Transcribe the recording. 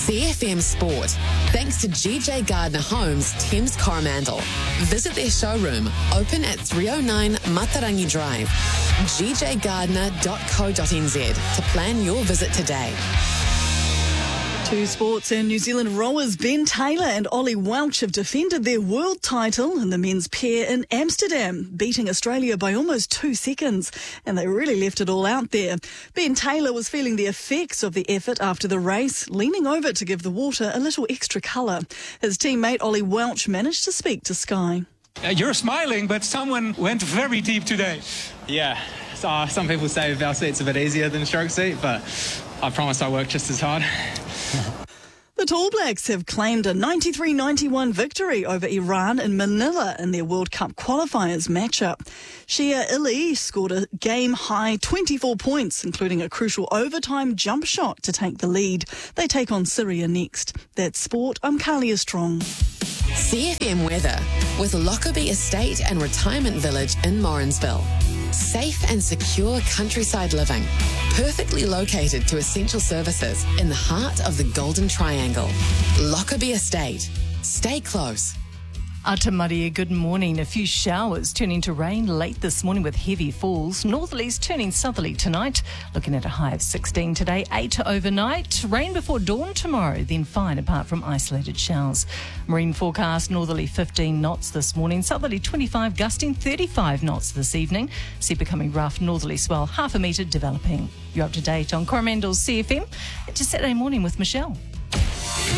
CFM Sport. Thanks to GJ Gardner Homes, Thames Coromandel. Visit their showroom, open at 309 Matarangi Drive. gjgardner.co.nz to plan your visit today. To sports, and New Zealand rowers Ben Taylor and Ollie Welch have defended their world title in the men's pair in Amsterdam, beating Australia by almost 2 seconds, and they really left it all out there. Ben Taylor was feeling the effects of the effort after the race, leaning over to give the water a little extra colour. His teammate Ollie Welch managed to speak to Sky. You're smiling, but someone went very deep today. Yeah, some people say Val seat's a bit easier than stroke seat, but I promise I work just as hard. The Tall Blacks have claimed a 93-91 victory over Iran in Manila in their World Cup qualifiers matchup. Shia Ili scored a game-high 24 points, including a crucial overtime jump shot to take the lead. They take on Syria next. That's sport. I'm Kalia Strong. CFM weather with Lockerbie Estate and Retirement Village in Morrinsville. Safe and secure countryside living, perfectly located to essential services in the heart of the Golden Triangle. Lockerbie Estate. Stay close. Atamaria, good morning. A few showers turning to rain late this morning with heavy falls. Northerlies turning southerly tonight. Looking at a high of 16 today, 8 overnight. Rain before dawn tomorrow, then fine apart from isolated showers. Marine forecast, northerly 15 knots this morning. Southerly 25, gusting 35 knots this evening. Sea becoming rough, northerly swell, half a metre developing. You're up to date on Coromandel's CFM. It's a Saturday morning with Michelle.